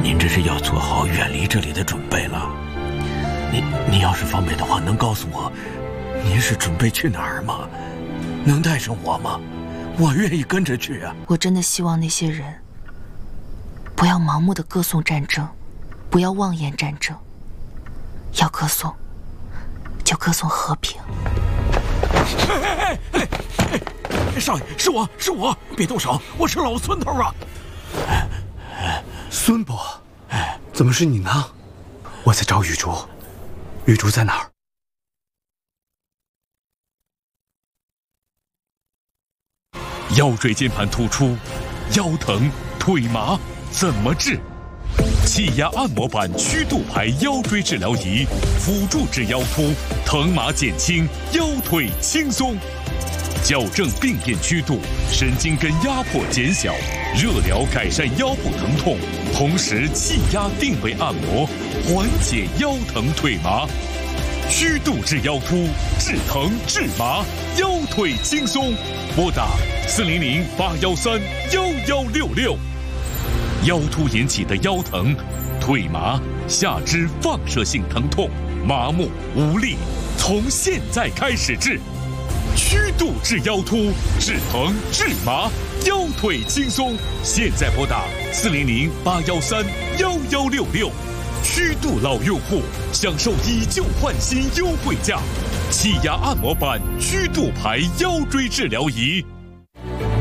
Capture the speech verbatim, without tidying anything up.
您这是要做好远离这里的准备了。您您要是方便的话，能告诉我，您是准备去哪儿吗？能带上我吗？我愿意跟着去啊。 我真的希望那些人不要盲目的歌颂战争，不要妄言战争，要歌颂就歌颂和平。 哎哎哎哎！少爷，是我是我，别动手，我是老孙头啊。 孙伯，怎么是你呢？我在找雨竹，雨竹在哪儿？ 腰椎间盘突出，腰疼腿麻怎么治？气压按摩板曲度排腰椎治疗仪，辅助治腰突，疼麻减轻，腰腿轻松，矫正病变曲度，神经根压迫减小，热疗改善腰部疼痛，同时气压定位按摩，缓解腰疼腿麻。曲度治腰突，治疼治麻，腰腿轻松。拨打四零零八幺三幺幺六六。腰突引起的腰疼、腿麻、下肢放射性疼痛、麻木无力，从现在开始治。曲度治腰突，治疼治麻，腰腿轻松。现在拨打四零零八幺三幺幺六六。曲度老用户享受以旧换新优惠价，气压按摩板曲度排腰椎治疗仪。